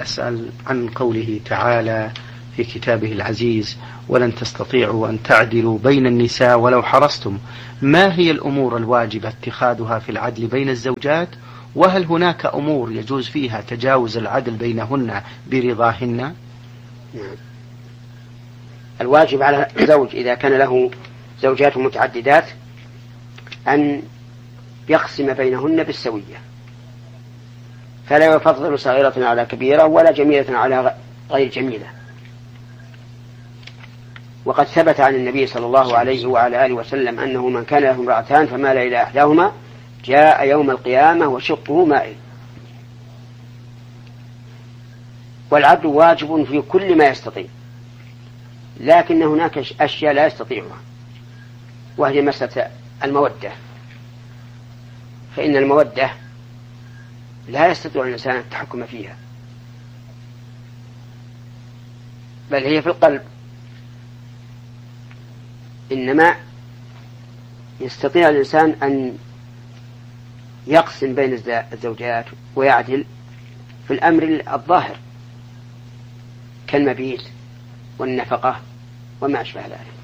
أسأل عن قوله تعالى في كتابه العزيز: ولن تستطيعوا أن تعدلوا بين النساء ولو حرصتم. ما هي الأمور الواجب اتخاذها في العدل بين الزوجات؟ وهل هناك أمور يجوز فيها تجاوز العدل بينهن برضاهن؟ الواجب على الزوج إذا كان له زوجات متعددات أن يقسم بينهن بالسوية، فلا يفضل صغيرة على كبيرة ولا جميلة على غير جميلة. وقد ثبت عن النبي صلى الله عليه وعلى آله وسلم أنه من كان له امرأتان فمال إلى إحداهما جاء يوم القيامة وشقه مائل. والعدل واجب في كل ما يستطيع، لكن هناك أشياء لا يستطيعها، وهي مسألة المودة. فإن المودة لا يستطيع الإنسان التحكم فيها، بل هي في القلب. إنما يستطيع الإنسان أن يقسم بين الزوجات ويعدل في الأمر الظاهر كالمبيت والنفقة وما أشبه ذلك.